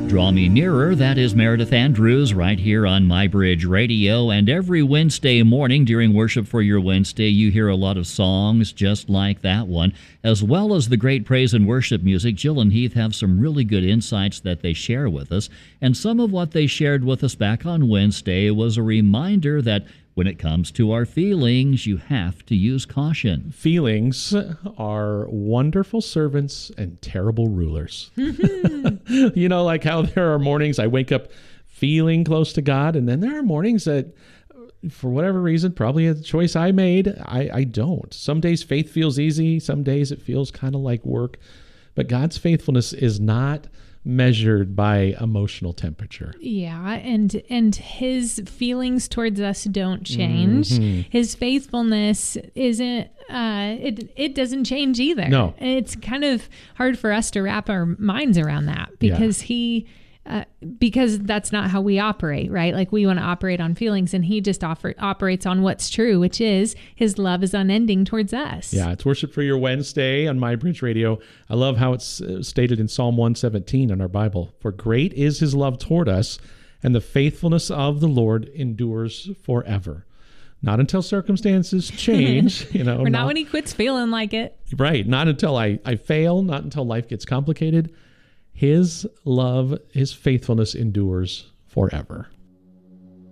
Draw Me Nearer, that is Meredith Andrews right here on MyBridge Radio. And every Wednesday morning during Worship for Your Wednesday, you hear a lot of songs just like that one, as well as the great praise and worship music. Jill and Heath have some really good insights that they share with us. And some of what they shared with us back on Wednesday was a reminder that when it comes to our feelings, you have to use caution. Feelings are wonderful servants and terrible rulers. You know, like how there are mornings I wake up feeling close to God, and then there are mornings that, for whatever reason, probably a choice I made, I don't. Some days faith feels easy. Some days it feels kind of like work. But God's faithfulness is not measured by emotional temperature. Yeah, and his feelings towards us don't change. Mm-hmm. His faithfulness isn't it doesn't change either. No. It's kind of hard for us to wrap our minds around that because because that's not how we operate, right? Like we want to operate on feelings, and he just operates on what's true, which is his love is unending towards us. Yeah, it's Worship for Your Wednesday on MyBridge Radio. I love how it's stated in Psalm 117 in our Bible. For great is his love toward us, and the faithfulness of the Lord endures forever. Not until circumstances change, Or not when he quits feeling like it. Right. Not until I fail, not until life gets complicated. His love, his faithfulness endures forever.